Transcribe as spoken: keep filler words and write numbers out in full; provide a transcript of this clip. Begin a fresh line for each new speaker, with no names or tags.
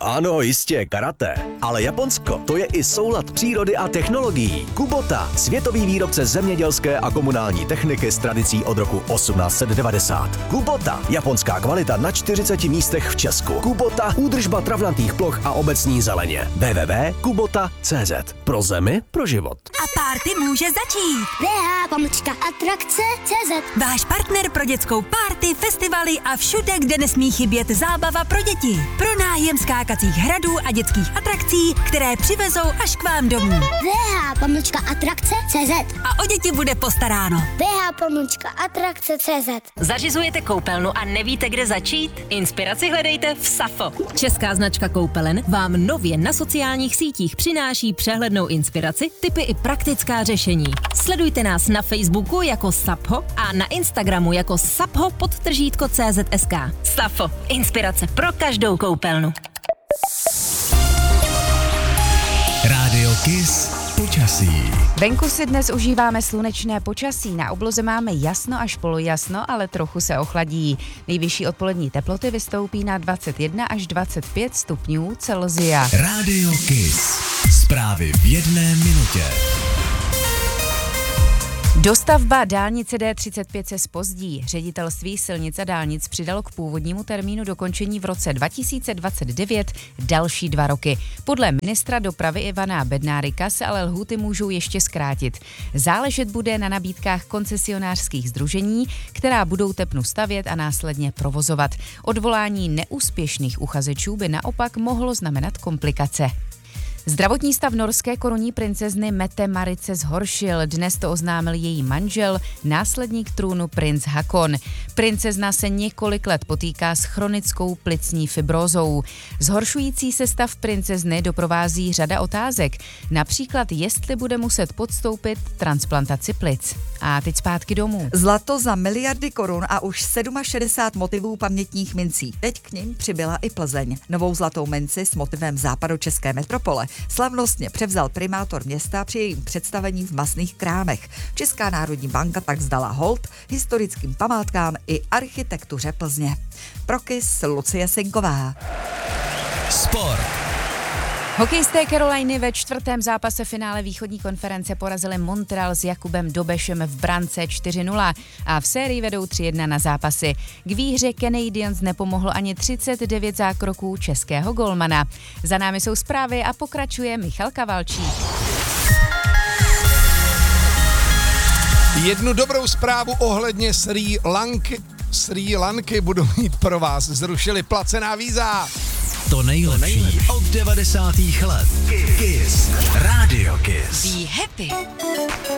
Ano, jistě, karate. Ale Japonsko, to je i soulad přírody a technologií. Kubota, světový výrobce zemědělské a komunální techniky s tradicí od roku osmnáct set devadesát. Kubota, japonská kvalita na čtyřiceti místech v Česku. Kubota, údržba travnatých ploch a obecní zeleně. w w w tečka kubota tečka c z. Pro zemi, pro život.
A party může začít.
V H pomlčka atrakce tečka c z.
Váš partner pro dětskou party, festivaly a všude, kde nesmí chybět zábava pro děti. Pro nájem skákacích hradů a dětských atrakcí, které přivezou až k vám domů.
V H pomlčka atrakce tečka c z.
A o děti bude postaráno.
V H pomlčka atrakce tečka c z.
Zařizujete koupelnu a nevíte, kde začít? Inspiraci hledejte v Safo.
Česká značka koupelen vám nově na sociálních sítích přináší přehlednou inspiraci, tipy i praktická řešení. Sledujte nás na Facebooku jako Sapho a na Instagramu jako Sapho podtržítko CZSK.
Safo. Inspirace pro každou koupelnu.
Rádio Kiss počasí.
Venku si dnes užíváme slunečné počasí. Na obloze máme jasno až polojasno, ale trochu se ochladí. Nejvyšší odpolední teploty vystoupí na dvacet jedna až dvacet pět stupňů Celsia.
Rádio Kiss. Zprávy v jedné minutě.
Dostavba dálnice D třicet pět se zpozdí. Ředitelství silnic a dálnic přidalo k původnímu termínu dokončení v roce dva tisíce dvacet devět další dva roky. Podle ministra dopravy Ivana Bednárika se ale lhůty můžou ještě zkrátit. Záležet bude na nabídkách koncesionářských sdružení, která budou tepnu stavět a následně provozovat. Odvolání neúspěšných uchazečů by naopak mohlo znamenat komplikace. Zdravotní stav norské korunní princezny Mette-Marice zhoršil. Dnes to oznámil její manžel, následník trůnu princ Haakon. Princezna se několik let potýká s chronickou plicní fibrózou. Zhoršující se stav princezny doprovází řada otázek, například jestli bude muset podstoupit transplantaci plic. A teď zpátky domů.
Zlato za miliardy korun a už šedesát sedm motivů pamětních mincí. Teď k nim přibyla i Plzeň. Novou zlatou minci s motivem západočeské metropole slavnostně převzal primátor města při jejím představení v masných krámech. Česká národní banka tak vzdala hold historickým památkám i architektuře Plzně. Pro Kiss Lucie Sinková.
Sport.
Hokejisté Caroliny ve čtvrtém zápase finále východní konference porazili Montreal s Jakubem Dobešem v brance čtyři nula a v sérii vedou tři jedna na zápasy. K výhře Canadiens nepomohlo ani třicet devět zákroků českého golmana. Za námi jsou zprávy a pokračuje Michal Kavalčík.
Jednu dobrou zprávu ohledně Srí Lanky. Srí Lanky budou mít pro vás. Zrušili placená víza.
To nejlepší od devadesátých let. Kiss. Rádio Kiss.
Be happy.